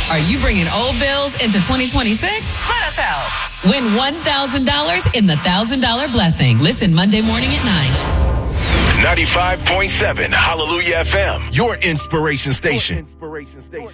Are you bringing old bills into 2026? Let us help. Win $1,000 in the $1,000 blessing. Listen Monday morning at 9. 95.7 Hallelujah FM, your inspiration station.